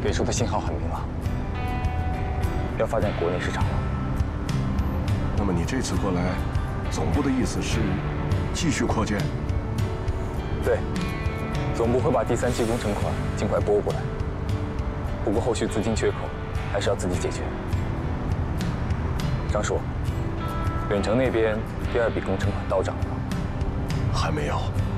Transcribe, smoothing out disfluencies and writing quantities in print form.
给出的信号很明朗，要发展国内市场了。 那么你这次过来，总部的意思是继续扩建？ 对，总部会把第3期工程款尽快拨过来，不过后续资金缺口还是要自己解决。张叔，远程那边第2笔工程款到账了吗？ 还没有。